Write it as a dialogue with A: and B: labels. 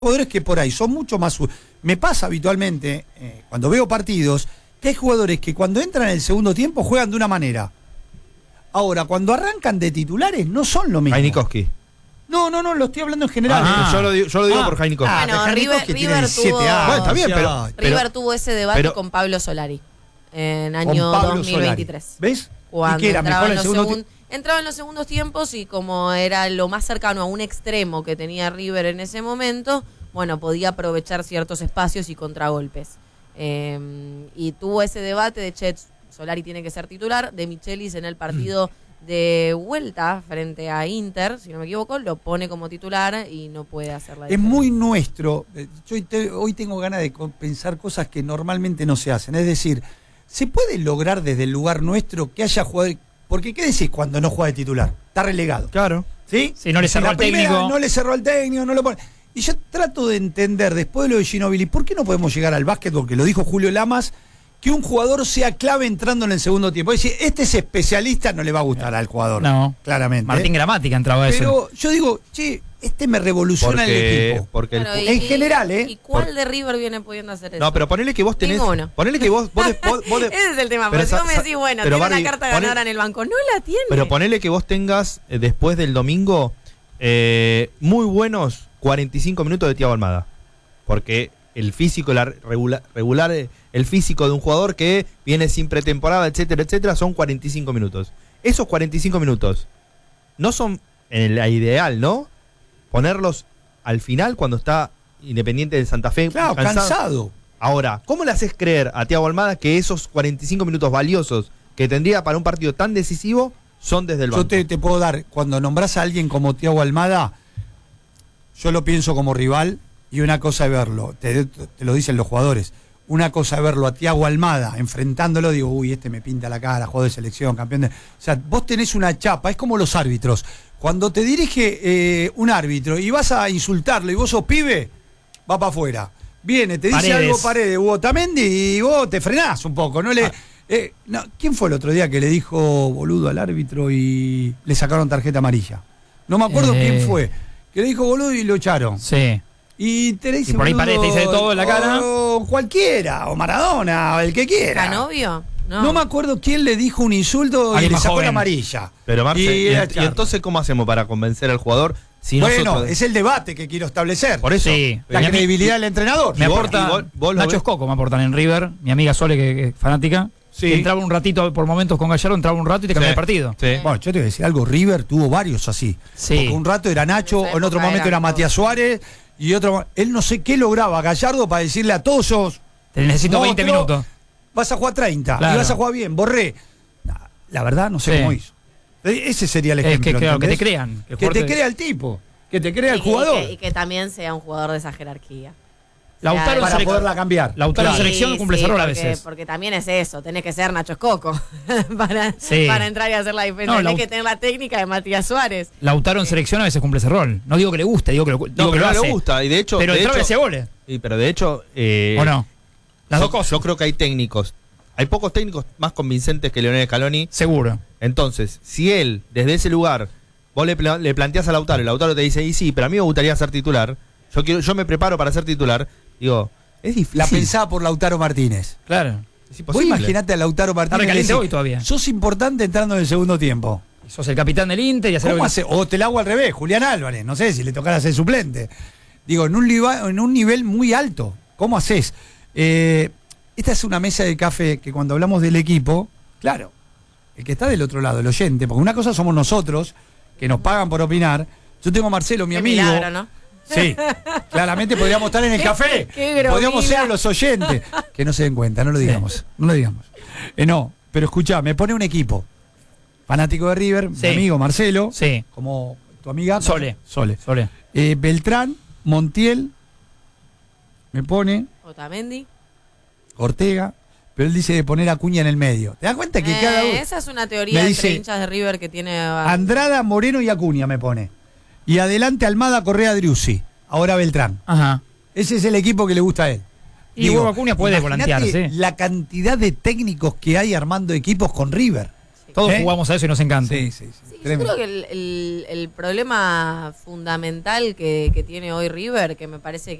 A: jugadores que por ahí son mucho más... Me pasa habitualmente, cuando veo partidos, que hay jugadores que cuando entran en el segundo tiempo juegan de una manera. Ahora, cuando arrancan de titulares, no son lo mismo.
B: Janikowski.
A: No, lo estoy hablando en general.
B: Yo lo digo por Janikowski.
C: Bueno, River tuvo,
B: bueno, está bien,
C: River tuvo ese debate con Pablo Solari en año 2023.
A: Solari. ¿Ves?
C: Cuando
A: ¿Y qué era?
C: entraba en los segundos tiempos y como era lo más cercano a un extremo que tenía River en ese momento, bueno, podía aprovechar ciertos espacios y contragolpes. Y tuvo ese debate de Solari tiene que ser titular, de Michelis en el partido de vuelta frente a Inter, si no me equivoco, lo pone como titular y no puede hacer la diferencia.
A: Es muy nuestro. Yo hoy tengo ganas de pensar cosas que normalmente no se hacen. Es decir, ¿se puede lograr desde el lugar nuestro que haya jugadores? Porque ¿qué decís cuando no juega de titular? Está relegado.
B: Claro.
A: ¿Sí?
D: Si no le cerró al técnico.
A: No le cerró al técnico, no lo pone. Y yo trato de entender, después de lo de Ginóbili, ¿por qué no podemos llegar al básquetbol? Que lo dijo Julio Lamas, que un jugador sea clave entrando en el segundo tiempo. Es decir, este es especialista, no le va a gustar al jugador.
D: No.
A: Claramente.
D: Martín Gramática entraba eso.
A: Pero yo digo, este me revoluciona el equipo.
B: Porque
C: claro,
A: en general,
C: ¿Y cuál de River viene pudiendo hacer eso?
B: No, pero ponele que vos tenés...
C: Ninguno.
B: Ponele que vos
C: ese es el tema, porque si vos me decís, bueno, tiene una carta ganadora en el banco. No la tiene.
B: Pero ponele que vos tengas, después del domingo, muy buenos 45 minutos de Thiago Almada. Porque el físico, regular, el físico de un jugador que viene sin pretemporada, etcétera, etcétera, son 45 minutos. Esos 45 minutos no son en la ideal, ¿no? Ponerlos al final cuando está Independiente de Santa Fe.
A: Claro, cansado.
B: Ahora, ¿cómo le haces creer a Thiago Almada que esos 45 minutos valiosos que tendría para un partido tan decisivo son desde el banco?
A: Yo te puedo dar, cuando nombrás a alguien como Thiago Almada, yo lo pienso como rival, y una cosa es verlo, te lo dicen los jugadores, una cosa es verlo a Thiago Almada enfrentándolo, digo, uy, este me pinta la cara, jugador de selección, campeón de... O sea, vos tenés una chapa, es como los árbitros. Cuando te dirige un árbitro y vas a insultarlo y vos sos pibe, va para afuera. Viene, te dice algo Paredes, Otamendi, y vos te frenás un poco. No le ¿quién fue el otro día que le dijo boludo al árbitro y le sacaron tarjeta amarilla? No me acuerdo quién fue. Que le dijo boludo y lo echaron.
D: Sí.
A: Y te dice,
D: y por ahí Paredes te dice de todo en la cara.
A: O cualquiera, o Maradona, o el que quiera.
C: ¿Canovio?
A: No me acuerdo quién le dijo un insulto y le sacó la amarilla.
B: Pero Marce, ¿y entonces cómo hacemos para convencer al jugador? Si
A: bueno,
B: nosotros...
A: es el debate que quiero establecer.
B: Por eso,
D: sí,
A: la credibilidad del entrenador.
D: Me aporta Nacho Escoco, me aportan en River, mi amiga Sole, que es fanática. Sí. Entraba un ratito por momentos con Gallardo, entraba un rato y te cambiaba el partido.
B: Sí.
A: Bueno, yo te voy a decir algo, River tuvo varios así.
D: Sí.
A: Porque un rato era Nacho, en otro momento era Matías Suárez, y otro... Él no sé qué lograba Gallardo para decirle a todos esos...
D: Te necesito 20 minutos.
A: Vas a jugar 30,
D: claro.
A: Y vas a jugar bien, Borré. La verdad, no sé cómo hizo. Ese sería el ejemplo.
D: Que te crean.
A: Que te crea el tipo, que te crea el jugador.
C: Y que también sea un jugador de esa jerarquía.
D: Lautaro
A: para poderla cambiar.
D: Lautaro en selección cumple ese rol a veces.
C: Porque también es eso, tenés que ser Nacho Escoco para entrar y hacer la diferencia. Tenés que tener la técnica de Matías Suárez.
D: Lautaro en selección a veces cumple ese rol. No digo que le guste, digo que lo hace.
B: Le gusta, y de hecho...
D: Pero entraba y hacía goles.
B: Pero de hecho...
D: ¿O no? Las dos cosas.
B: Yo creo que hay técnicos. Hay pocos técnicos más convincentes que Lionel Scaloni.
D: Seguro.
B: Entonces, si él, desde ese lugar, vos le planteás a Lautaro, y Lautaro te dice, y sí, pero a mí me gustaría ser titular, yo me preparo para ser titular, digo, es difícil.
A: La pensaba por Lautaro Martínez.
D: Claro.
A: Vos imaginate a Lautaro Martínez.
D: Está recaliente hoy todavía.
A: Sos importante entrando en el segundo tiempo.
D: Sos el capitán del Inter y hacer
A: ¿Cómo hace? O te la hago al revés, Julián Álvarez, no sé si le tocara ser suplente. Digo, en un nivel muy alto. ¿Cómo haces? Esta es una mesa de café que cuando hablamos del equipo, claro, el que está del otro lado, el oyente, porque una cosa somos nosotros, que nos pagan por opinar. Yo tengo a Marcelo, mi amigo.
C: Milagro, ¿no?
A: Sí, claramente podríamos estar en el café. Podríamos ser los oyentes. Que no se den cuenta, no lo digamos. Sí. No lo digamos. No, pero escuchá, me pone un equipo. Fanático de River, mi amigo Marcelo.
D: Sí.
A: Como tu amiga.
D: Sole.
A: Beltrán, Montiel. Me pone.
C: Otamendi.
A: Ortega, pero él dice de poner a Acuña en el medio. ¿Te das cuenta que cada uno?
C: Esa es una teoría entre hinchas de River que tiene...
A: Andrada, Moreno y Acuña me pone. Y adelante Almada, Correa, Driussi. Ahora Beltrán.
D: Ajá.
A: Ese es el equipo que le gusta a él.
D: Y Acuña puede volantearse.
A: La cantidad de técnicos que hay armando equipos con River.
D: Todos jugamos a eso y nos encanta.
A: Sí.
C: Sí, yo creo que el problema fundamental que tiene hoy River, que me parece